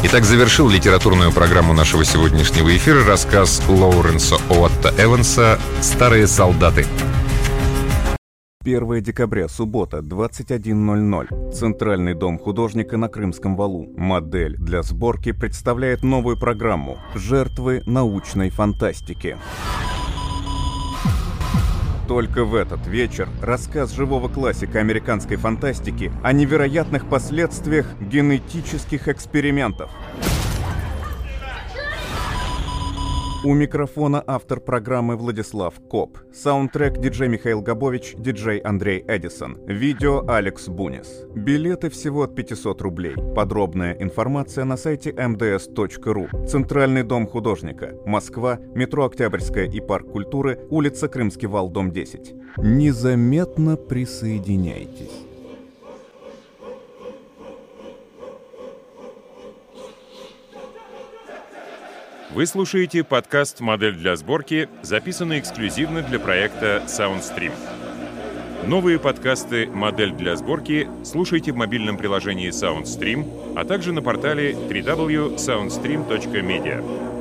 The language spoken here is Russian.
Итак, завершил литературную программу нашего сегодняшнего эфира рассказ Лоуренса Оуатта Эванса «Старые солдаты». 1 декабря, суббота, 21:00. Центральный дом художника на Крымском валу. Модель для сборки представляет новую программу «Жертвы научной фантастики». Только в этот вечер рассказ живого классика американской фантастики о невероятных последствиях генетических экспериментов. У микрофона автор программы Владислав Коп. Саундтрек диджей Михаил Габович, диджей Андрей Эдисон. Видео Алекс Бунис. Билеты всего от 500 рублей. Подробная информация на сайте mds.ru. Центральный дом художника. Москва, метро Октябрьская и Парк культуры, улица Крымский вал, дом 10. Незаметно присоединяйтесь. Вы слушаете подкаст «Модель для сборки», записанный эксклюзивно для проекта SoundStream. Новые подкасты «Модель для сборки» слушайте в мобильном приложении SoundStream, а также на портале www.soundstream.media.